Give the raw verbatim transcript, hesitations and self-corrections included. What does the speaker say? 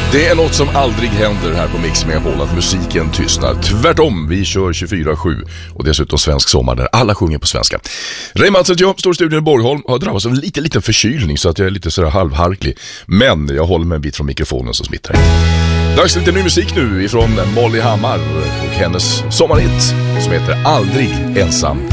Det är något som aldrig händer här på Mix Megapol, att musiken tystnar. Tvärtom, vi kör tjugofyra sju och dessutom svensk sommar där alla sjunger på svenska. Ray Mats heter jag, står i studion i Borgholm, har drabbats av en liten, liten förkylning så att jag är lite sådär halvharklig. Men jag håller mig en bit från mikrofonen så smittar det. Dags lite ny musik nu ifrån Molly Hammar och hennes sommarhit som heter Aldrig ensam.